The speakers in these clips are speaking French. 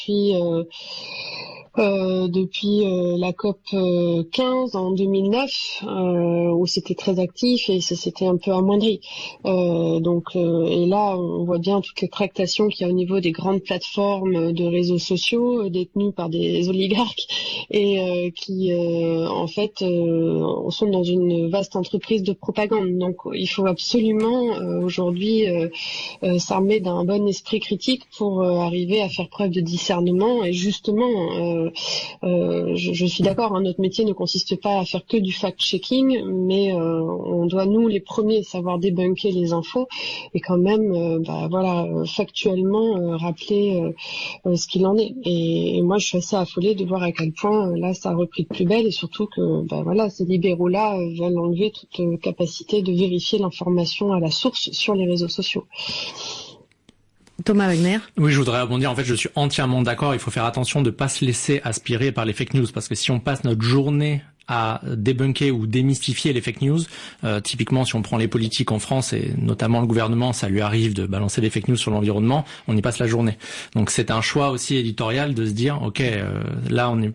depuis la COP 15 en 2009 où c'était très actif et ça s'était un peu amoindri. Et là on voit bien toutes les tractations qu'il y a au niveau des grandes plateformes de réseaux sociaux détenues par des oligarques et qui en fait sont dans une vaste entreprise de propagande. Donc il faut absolument aujourd'hui s'armer d'un bon esprit critique pour arriver à faire preuve de discernement et justement je suis d'accord, notre métier ne consiste pas à faire que du fact-checking, mais on doit nous les premiers savoir débunker les infos et quand même factuellement rappeler ce qu'il en est. Et moi je suis assez affolée de voir à quel point là ça a repris de plus belle et surtout que ces libéraux-là veulent enlever toute capacité de vérifier l'information à la source sur les réseaux sociaux. Thomas Wagner. Oui, je voudrais rebondir. En fait, je suis entièrement d'accord. Il faut faire attention de ne pas se laisser aspirer par les fake news parce que si on passe notre journée à débunker ou démystifier les fake news, typiquement si on prend les politiques en France et notamment le gouvernement, ça lui arrive de balancer des fake news sur l'environnement, on y passe la journée. Donc c'est un choix aussi éditorial de se dire là on est,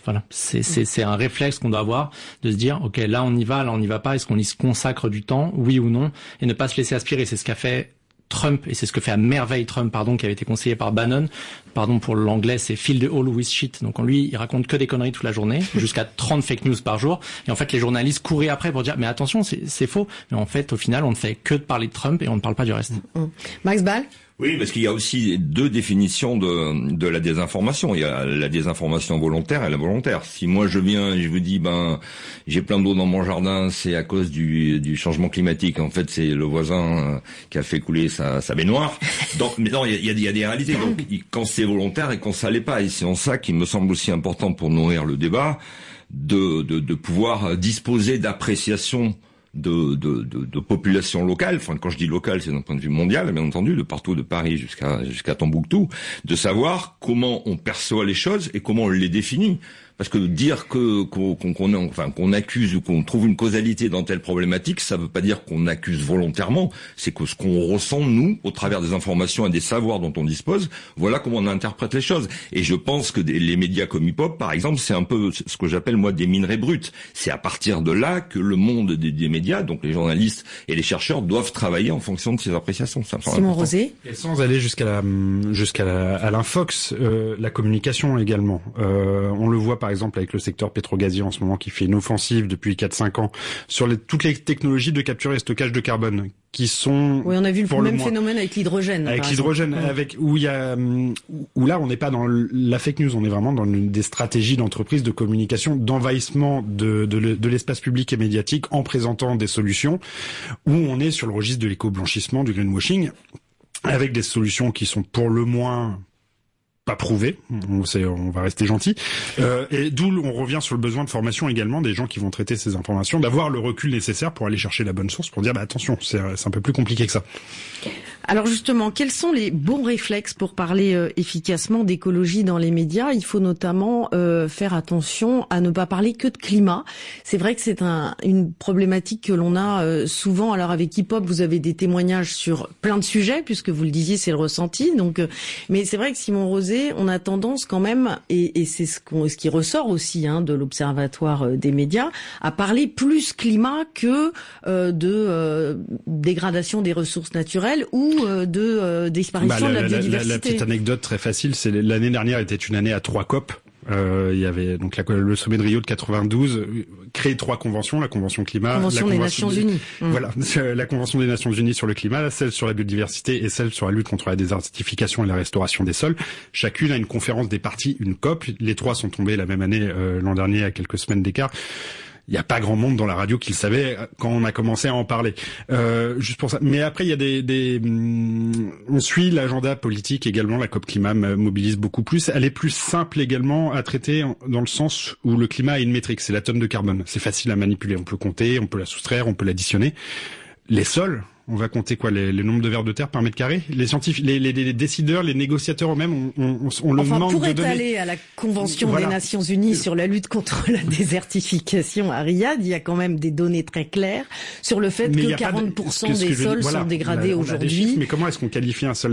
c'est un réflexe qu'on doit avoir de se dire là on y va pas, est-ce qu'on y se consacre du temps, oui ou non, et ne pas se laisser aspirer. C'est ce qu'a fait Trump, et c'est ce que fait à merveille Trump, qui avait été conseillé par Bannon. Pardon pour l'anglais, c'est fill the hall with shit. Donc lui, il raconte que des conneries toute la journée, jusqu'à 30 fake news par jour. Et en fait, les journalistes couraient après pour dire, mais attention, c'est faux. Mais en fait, au final, on ne fait que de parler de Trump et on ne parle pas du reste. Max Ball. Oui, parce qu'il y a aussi deux définitions de la désinformation. Il y a la désinformation volontaire et la volontaire. Si moi je viens et je vous dis j'ai plein d'eau dans mon jardin, c'est à cause du changement climatique. En fait, c'est le voisin qui a fait couler sa baignoire. Donc, mais non, il y a des réalités. Donc, quand c'est volontaire et quand ça l'est pas, et c'est en ça qu'il me semble aussi important pour nourrir le débat de pouvoir disposer d'appréciations de population locale, quand je dis locale, c'est d'un point de vue mondial, bien entendu, de partout, de Paris jusqu'à Tombouctou, de savoir comment on perçoit les choses et comment on les définit. Parce que dire qu'on accuse ou qu'on trouve une causalité dans telle problématique, ça veut pas dire qu'on accuse volontairement. C'est que ce qu'on ressent, nous, au travers des informations et des savoirs dont on dispose, voilà comment on interprète les choses. Et je pense que les médias comme Hip-Hop, par exemple, c'est un peu ce que j'appelle, moi, des minerais bruts. C'est à partir de là que le monde des médias, donc les journalistes et les chercheurs, doivent travailler en fonction de ces appréciations. Simon Rosé. Et sans aller jusqu'à l'infox, la communication également. On le voit par exemple avec le secteur pétrogazier en ce moment qui fait une offensive depuis 4-5 ans sur toutes les technologies de capture et stockage de carbone qui sont... Oui, on a vu le même phénomène avec l'hydrogène. Avec l'hydrogène, où là on n'est pas dans la fake news, on est vraiment dans des stratégies d'entreprise de communication, d'envahissement de l'espace public et médiatique en présentant des solutions où on est sur le registre de l'éco-blanchissement, du greenwashing, avec des solutions qui sont pour le moins pas prouvé, on va rester gentil, et d'où on revient sur le besoin de formation également des gens qui vont traiter ces informations, d'avoir le recul nécessaire pour aller chercher la bonne source, pour dire attention, c'est un peu plus compliqué que ça. Alors justement, quels sont les bons réflexes pour parler efficacement d'écologie dans les médias ? Il faut notamment faire attention à ne pas parler que de climat. C'est vrai que c'est une problématique que l'on a souvent. Alors avec Hip-Hop, vous avez des témoignages sur plein de sujets, puisque vous le disiez, c'est le ressenti. Donc, mais c'est vrai que Simon Rosé, on a tendance quand même, et c'est ce qui ressort aussi de l'Observatoire des médias, à parler plus climat que de dégradation des ressources naturelles ou de disparition de la biodiversité. La petite anecdote très facile, c'est l'année dernière était une année à 3 COP. Il y avait donc le sommet de Rio de 92, créé 3 conventions, la Convention climat, la Convention des Nations Unies. Voilà, la Convention des Nations Unies sur le climat, celle sur la biodiversité et celle sur la lutte contre la désertification et la restauration des sols. Chacune a une conférence des parties, une COP. Les 3 sont tombées la même année, l'an dernier, à quelques semaines d'écart. Il n'y a pas grand monde dans la radio qui le savait quand on a commencé à en parler. Juste pour ça. Mais après, il y a on suit l'agenda politique également. La COP climat mobilise beaucoup plus. Elle est plus simple également à traiter dans le sens où le climat a une métrique. C'est la tonne de carbone. C'est facile à manipuler. On peut compter, on peut la soustraire, on peut l'additionner. Les sols, on va compter quoi, les nombres de vers de terre par mètre carré. Les scientifiques, les décideurs, les négociateurs eux-mêmes, on le manque de données. Pour aller à la Convention des Nations Unies sur la lutte contre la désertification à Riyad, il y a quand même des données très claires sur le fait que 40% des sols sont dégradés aujourd'hui. Mais comment est-ce qu'on qualifie un sol